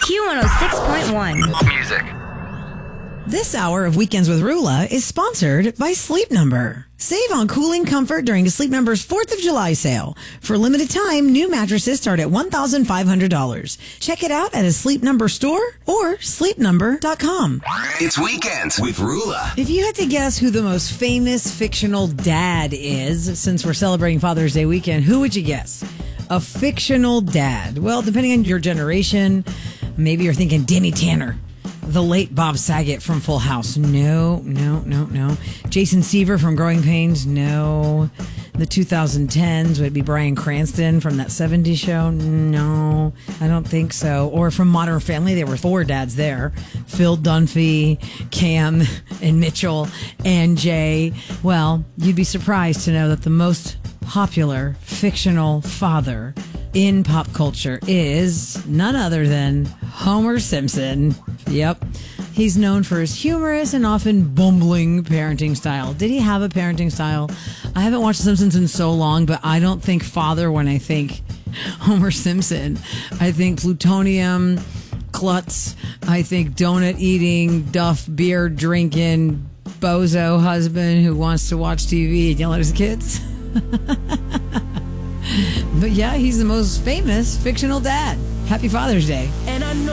Q106.1. Music. This hour of Weekends with Rula is sponsored by Sleep Number. Save on cooling comfort during Sleep Number's 4th of July sale. For a limited time, new mattresses start at $1,500. Check it out at a Sleep Number store or sleepnumber.com. It's Weekends with Rula. If you had to guess who the most famous fictional dad is, since we're celebrating Father's Day weekend, who would you guess? A fictional dad. Well, depending on your generation, maybe you're thinking Danny Tanner. The late Bob Saget from Full House. No. Jason Seaver from Growing Pains. No. The 2010s would be Bryan Cranston from that 70s show. No, I don't think so. Or from Modern Family, there were 4 dads there. Phil Dunphy, Cam, and Mitchell, and Jay. Well, you'd be surprised to know that the most popular fictional father in pop culture is none other than Homer Simpson. Yep. He's known for his humorous and often bumbling parenting style. Did he have a parenting style? I haven't watched The Simpsons in so long, but I don't think father when I think Homer Simpson. I think plutonium, klutz. I think donut eating, Duff beer drinking, bozo husband who wants to watch TV and yell at his kids. But yeah, he's the most famous fictional dad. Happy Father's Day. And I know